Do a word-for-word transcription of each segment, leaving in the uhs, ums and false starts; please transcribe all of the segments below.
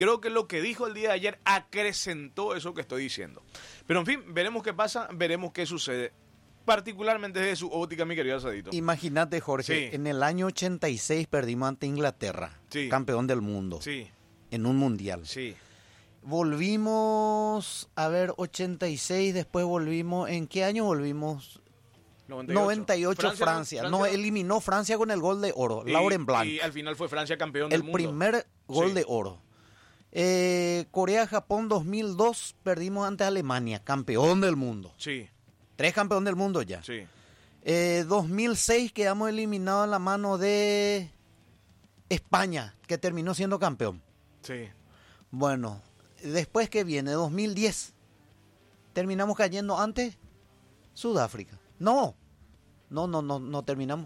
Creo que lo que dijo el día de ayer acrecentó eso que estoy diciendo. Pero en fin, veremos qué pasa, veremos qué sucede. Particularmente desde su óptica, mi querido Asadito. Imagínate, Jorge, Sí. en el año ochenta y seis perdimos ante Inglaterra, Sí. campeón del mundo, Sí, en un mundial. sí. Volvimos, a ver, ochenta y seis, después volvimos, ¿en qué año volvimos? noventa y ocho, noventa y ocho Francia, Francia, nos eliminó Francia con el gol de oro, y, Laurent Blanc, Y al final fue Francia campeón el del mundo. primer gol Sí. de oro. Eh, Corea-Japón dos mil dos, perdimos ante Alemania, campeón del mundo. Sí, Tres campeón del mundo ya. sí. Eh, dos mil seis quedamos eliminados en la mano de España, que terminó siendo campeón. Sí. Bueno, después que viene, dos mil diez, terminamos cayendo ante Sudáfrica. No, no, no, no, no terminamos.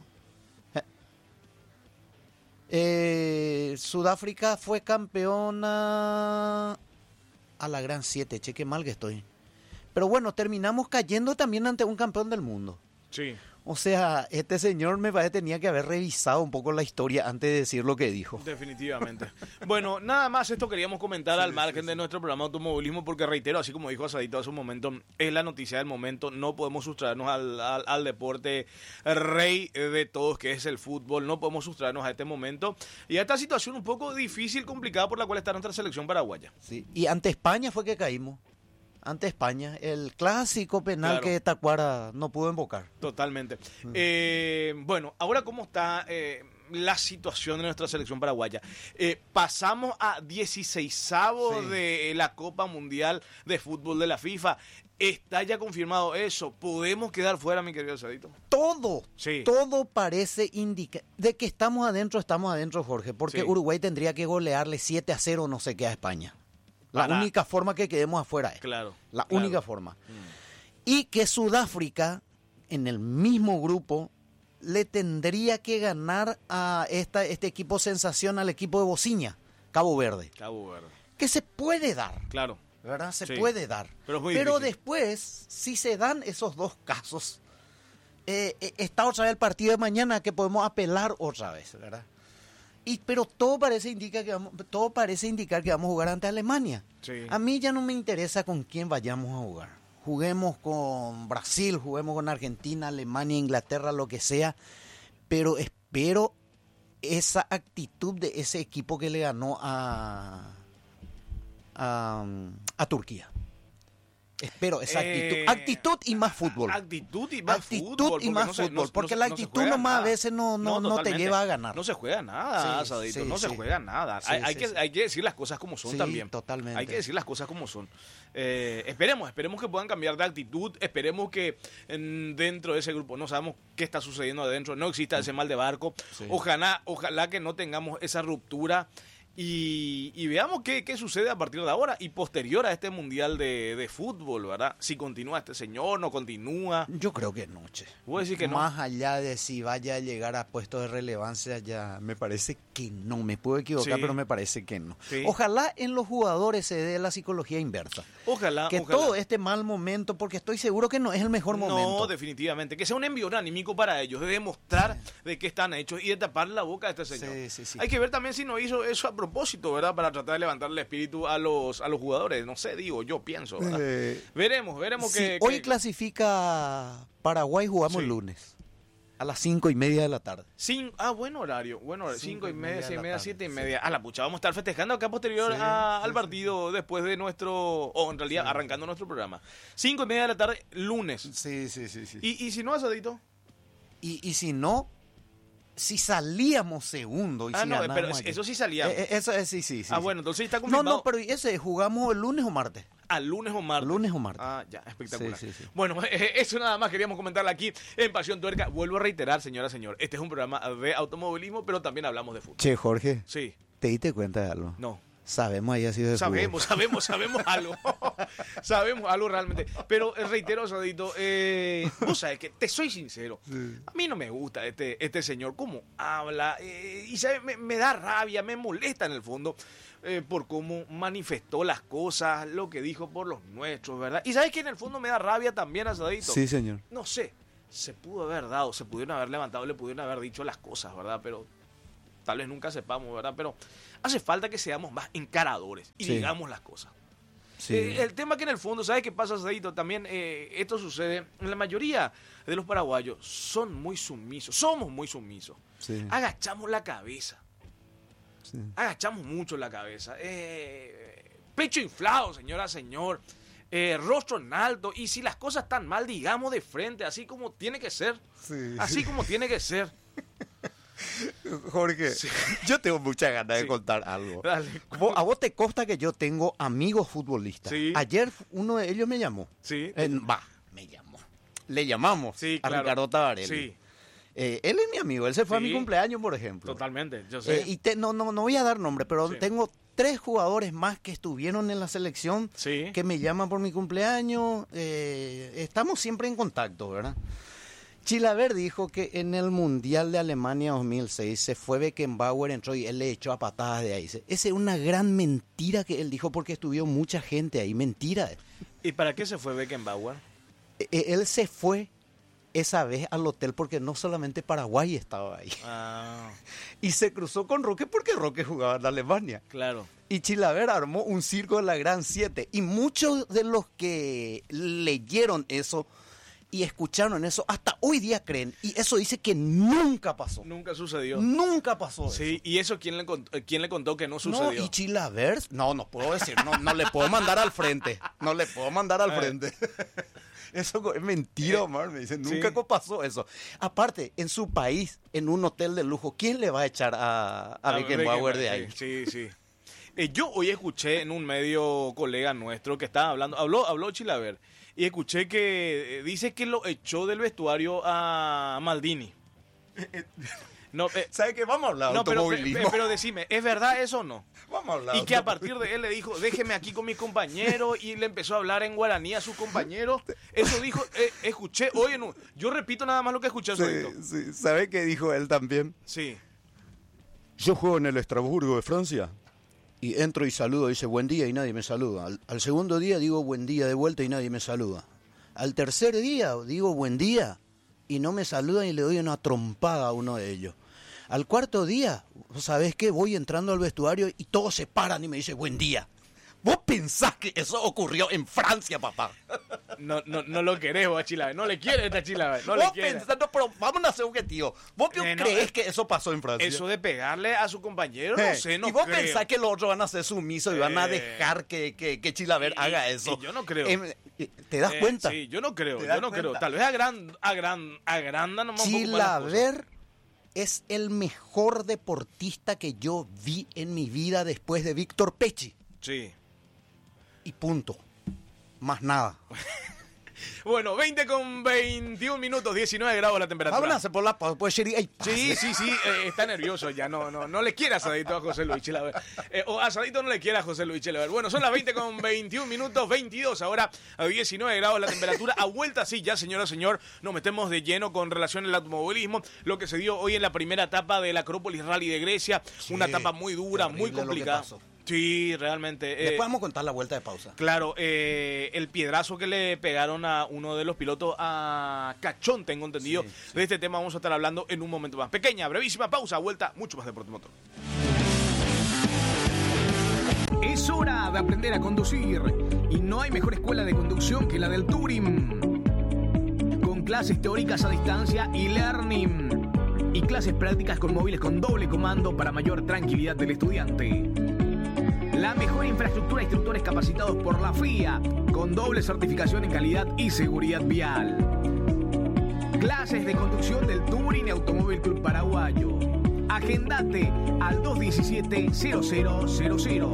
Eh, Sudáfrica fue campeona a la gran siete, che, qué mal que estoy. Pero bueno, terminamos cayendo también ante un campeón del mundo. Sí. O sea, este señor me parece que tenía que haber revisado un poco la historia antes de decir lo que dijo. Definitivamente. Bueno, nada más esto queríamos comentar Sí, al margen sí, de sí. nuestro programa de automovilismo, porque reitero, así como dijo Asadito hace un momento, es la noticia del momento, no podemos sustraernos al, al, al deporte rey de todos, que es el fútbol, no podemos sustraernos a este momento y a esta situación un poco difícil, complicada por la cual está nuestra selección paraguaya. Sí. Y ante España fue que caímos. Ante España, el clásico penal Claro. que Tacuara no pudo invocar. Totalmente. Eh, bueno, ahora cómo está eh, la situación de nuestra selección paraguaya. Eh, pasamos a dieciseisavos Sí. de la Copa Mundial de Fútbol de la FIFA. ¿Está ya confirmado eso? ¿Podemos quedar fuera, mi querido Sadito? Todo, Sí. todo parece indicar. De que estamos adentro, estamos adentro, Jorge. Porque Sí. Uruguay tendría que golearle siete a cero no sé qué a España. La Para- única forma que quedemos afuera es. Claro. La claro. única forma. Y que Sudáfrica, en el mismo grupo, le tendría que ganar a esta, este equipo sensación al equipo de Bociña, Cabo Verde. Cabo Verde. Que se puede dar, Claro. ¿verdad? Se Sí. puede dar. Pero es muy Pero difícil. después, si se dan esos dos casos, eh, eh, está otra vez el partido de mañana que podemos apelar otra vez, ¿verdad? Y, pero todo parece, indica que vamos, todo parece indicar que vamos a jugar ante Alemania. Sí. A mí ya no me interesa con quién vayamos a jugar. Juguemos con Brasil, juguemos con Argentina, Alemania, Inglaterra, lo que sea. Pero espero esa actitud de ese equipo que le ganó a, a, a Turquía. Espero esa actitud. Eh, Actitud y más fútbol. Actitud y más Actitud fútbol. y porque más no se- fútbol, no- porque no- la no se actitud juega nomás a nada. veces no- no- no te totalmente. lleva a ganar. No se juega nada, Sí, Asadito, sí, no se sí. juega nada. Sí, hay, hay sí, que, sí. hay que decir las cosas como son Sí, también. totalmente. Hay que decir las cosas como son. Eh, esperemos, esperemos que puedan cambiar de actitud. Esperemos que en- dentro de ese grupo, no sabemos qué está sucediendo adentro, no exista ese mal de barco. Sí. Ojalá, ojalá que no tengamos esa ruptura. Y, y veamos qué, qué sucede a partir de ahora y posterior a este mundial de, de fútbol, ¿verdad? Si continúa este señor, no continúa. Yo creo que no, che. Voy a decir que no. Más allá de si vaya a llegar a puestos de relevancia, ya me parece que no. Me puedo equivocar, Sí. pero me parece que no. Sí. Ojalá en los jugadores se dé la psicología inversa. Ojalá, Que ojalá. todo este mal momento, porque estoy seguro que no es el mejor No, momento. definitivamente. Que sea un envío anímico para ellos, de demostrar de qué están hechos y de tapar la boca de este señor. Sí, sí, sí. Hay que ver también si no hizo eso a propósito, ¿verdad? Para tratar de levantar el espíritu a los, a los jugadores. No sé, digo, yo pienso, ¿verdad? Eh, veremos, veremos si que... hoy que- clasifica Paraguay, jugamos Sí. el lunes. A las cinco y media de la tarde. Cin- ah, buen horario, buen horario. Cinco Cinco y y media, media seis de y la media, tarde, siete y sí. media. A la pucha, vamos a estar festejando acá posterior Sí, a- sí, al sí. partido después de nuestro, o en realidad arrancando nuestro programa. Cinco y media de la tarde, lunes. Sí, sí, sí, sí. Y, y si no, Asadito. Y, y si no, si salíamos segundo y Ah, si no, ganábamos pero aquí. eso sí salía. Eh, eh, eso es, sí, sí, sí. ah, sí. bueno, entonces está No, confirmado. no, pero ¿y ese jugamos el lunes o martes? Al lunes o martes. Lunes o martes. Ah, ya, espectacular. Sí, sí, sí. Bueno, eso nada más queríamos comentarle aquí en Pasión Tuerca. Vuelvo a reiterar, señora, señor, este es un programa de automovilismo, pero también hablamos de fútbol. Che, Jorge, Sí, ¿te diste cuenta de algo? no. Sabemos, ahí ha sido de Sabemos, sabemos, sabemos algo. sabemos algo realmente. Pero eh, reitero, Sadito, eh, vos sabés que te soy sincero. A mí no me gusta este, este señor, cómo habla. eh, y ¿sabes? Me, me da rabia, me molesta en el fondo. eh, por cómo manifestó las cosas, lo que dijo por los nuestros, ¿verdad? Y ¿sabes que en el fondo me da rabia también, Asadito? Sí, señor. No sé, se pudo haber dado, se pudieron haber levantado, le pudieron haber dicho las cosas, ¿verdad? Pero tal vez nunca sepamos, ¿verdad? Pero hace falta que seamos más encaradores y Sí. digamos las cosas. Sí. Eh, el tema que en el fondo, ¿sabes qué pasa, Sadito? También eh, esto sucede, la mayoría de los paraguayos son muy sumisos, somos muy sumisos. Sí. Agachamos la cabeza, Sí. agachamos mucho la cabeza. Eh, pecho inflado, señora, señor. Eh, rostro en alto. Y si las cosas están mal, digamos de frente, así como tiene que ser. Sí. Así como tiene que ser. Jorge, Sí. yo tengo muchas ganas Sí. de contar algo. Dale. Vos- a vos te consta que yo tengo amigos futbolistas. Sí. Ayer uno de ellos me llamó. Sí. Eh, Va, me llamó. Le llamamos Sí, a claro. Ricardo Tabarelli. Sí, Eh, él es mi amigo, él se fue Sí. a mi cumpleaños, por ejemplo. totalmente. Yo sé. Eh, y te- no, no, no voy a dar nombre, pero Sí. tengo tres jugadores más que estuvieron en la selección Sí. que me llaman por mi cumpleaños. Eh, estamos siempre en contacto, ¿verdad? Chilaver dijo que en el Mundial de Alemania dos mil seis se fue Beckenbauer, entró y él le echó a patadas de ahí. Esa es una gran mentira que él dijo porque estuvo mucha gente ahí. Mentira. ¿Y para qué se fue Beckenbauer? Eh, Él se fue esa vez al hotel porque no solamente Paraguay estaba ahí. Ah, Y se cruzó con Roque porque Roque jugaba en Alemania. claro. Y Chilaver armó un circo de la Gran Siete. Y muchos de los que leyeron eso y escucharon eso, hasta hoy día creen. Y eso dice que nunca pasó. Nunca sucedió. Nunca pasó eso. Sí, y eso quién le contó, quién le contó que no No, sucedió. y Chilaver, no, no puedo decir, no, no le puedo mandar al frente. No le puedo mandar al Eh. frente. Eso es mentira, Omar, me dice, nunca Sí. pasó eso. Aparte, en su país, en un hotel de lujo, ¿quién le va a echar a, a Ah, Beckenbauer de ahí? Sí, sí. Eh, yo hoy escuché en un medio colega nuestro que estaba hablando, habló, habló Chilaver, y escuché que eh, dice que lo echó del vestuario a Maldini. No, eh, ¿Sabe qué? Vamos a hablar de no pero, automovilismo. pe- pero decime, ¿es verdad eso o no? Vamos a hablar Y de que a automovilismo. partir de él le dijo, déjeme aquí con mis compañeros, y le empezó a hablar en guaraní a sus compañeros. Eso dijo, eh, escuché hoy en un... Yo repito nada más lo que escuché solito. Sí, sí. ¿Sabe qué dijo él también? Sí. Yo juego en el Estrasburgo de Francia y entro y saludo, dice buen día y nadie me saluda. Al, al segundo día digo buen día de vuelta y nadie me saluda. Al tercer día digo buen día y no me saludan y le doy una trompada a uno de ellos. Al cuarto día, ¿sabes qué? Voy entrando al vestuario y todos se paran y me dicen buen día. ¿Vos pensás que eso ocurrió en Francia, papá? No, no, no lo querés vos a Chilaver, no le quieres esta Chilaver, no le ¿Vos quieres. pensás, no, pero vamos a hacer objetivo. ¿Vos Eh, no, crees eh, que eso pasó en Francia? Eso de pegarle a su compañero, no Eh, sé, no y vos creo. pensás que los otros van a ser sumisos y van a Eh, dejar que, que, que Chilaver y- haga y- eso. y yo no creo. Em, eh, ¿Te das Eh, cuenta? Sí, yo no creo, ¿Te yo das no creo. cuenta? Tal vez agran, agran, agranda nomás un poco más las cosas. Chilaver es el mejor deportista que yo vi en mi vida después de Víctor Pechi. Sí. Y punto. Más nada. Bueno, veinte con veintiún minutos, diecinueve grados la temperatura. Vamos a hacer por la pausa. Puede ser. Ay, Sí, sí, sí, eh, está nervioso ya, no, no, no le quiere asadito a José Luis Chilaver. Eh, o asadito no le quiere a José Luis Chilaver. Bueno, son las veinte con veintiún minutos, veintidós ahora, a diecinueve grados la temperatura. A vuelta, sí, ya, señora, señor, nos metemos de lleno con relación al automovilismo. Lo que se dio hoy en la primera etapa del Acrópolis Rally de Grecia. Sí, una etapa muy dura, muy terrible lo que complicada. pasó. Sí, realmente. eh, Después vamos a contar la vuelta de pausa. Claro, eh, el piedrazo que le pegaron a uno de los pilotos, a Cachón, tengo entendido. Sí, sí. De este tema vamos a estar hablando en un momento más. Pequeña, brevísima pausa, vuelta, mucho más Deporte Motor. Es hora de aprender a conducir y no hay mejor escuela de conducción que la del Touring. Con clases teóricas a distancia y learning y clases prácticas con móviles con doble comando para mayor tranquilidad del estudiante. La mejor infraestructura de instructores capacitados por la F I A con doble certificación en calidad y seguridad vial. Clases de conducción del Touring Automóvil Club Paraguayo. Agendate al dos diecisiete cero cero cero cero.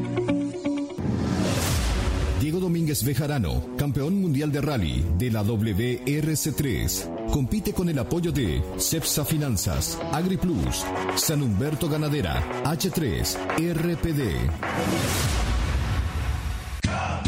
Diego Domínguez Bejarano, campeón mundial de rally de la W R C tres. Compite con el apoyo de Cepsa Finanzas, AgriPlus, San Humberto Ganadera, H tres, R P D.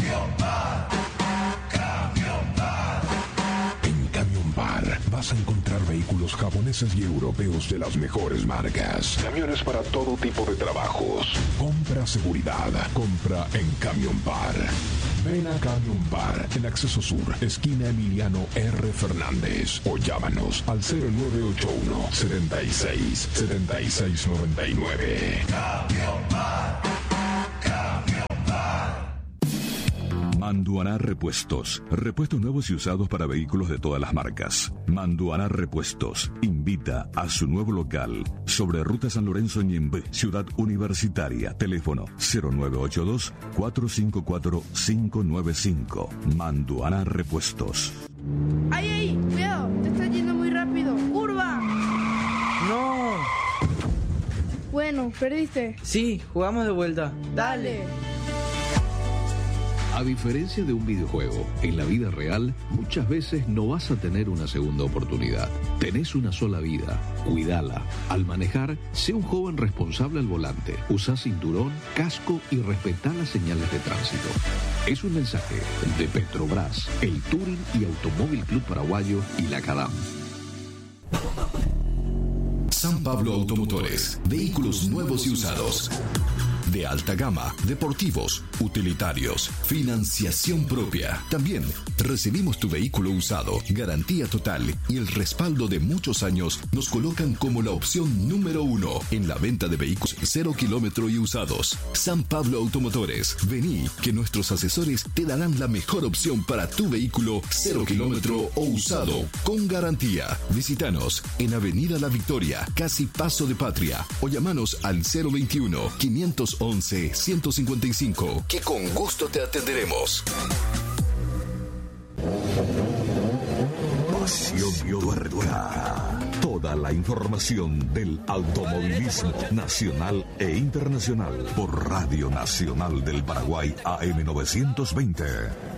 En Camión Bar vas a encontrar encontrar vehículos japoneses y europeos de las mejores marcas. Camiones para todo tipo de trabajos. Compra seguridad. Compra en Camión Bar. Ven a Camión Bar, en Acceso Sur, esquina Emiliano R. Fernández. O llámanos al cero nueve ocho uno, setenta y seis, setenta y seis noventa y nueve. Camión Bar. Camión Bar. Manduaná Repuestos. Repuestos nuevos y usados para vehículos de todas las marcas. Manduaná Repuestos invita a su nuevo local sobre Ruta San Lorenzo Ñembe, Ciudad Universitaria. Teléfono cero nueve ocho dos, cuatro cinco cuatro, cinco nueve cinco. Manduaná Repuestos. ¡Ay, ay! ¡Cuidado! Te estás yendo muy rápido. ¡Curva! ¡No! Bueno, perdiste. Sí, jugamos de vuelta. Dale. A diferencia de un videojuego, en la vida real muchas veces no vas a tener una segunda oportunidad. Tenés una sola vida, cuídala. Al manejar, sé un joven responsable al volante. Usa cinturón, casco y respetá las señales de tránsito. Es un mensaje de Petrobras, el Touring y Automóvil Club Paraguayo y la CADAM. San Pablo Automotores, vehículos nuevos y usados. De alta gama, deportivos, utilitarios, financiación propia. También recibimos tu vehículo usado, garantía total y el respaldo de muchos años nos colocan como la opción número uno en la venta de vehículos cero kilómetro y usados. San Pablo Automotores, vení que nuestros asesores te darán la mejor opción para tu vehículo cero kilómetro o usado con garantía. Visítanos en Avenida La Victoria, casi Paso de Patria, o llamanos al cero veintiuno, quinientos once, ciento cincuenta y cinco, que con gusto te atenderemos. Pasión Tuerca. Toda la información del automovilismo nacional e internacional por Radio Nacional del Paraguay A M novecientos veinte.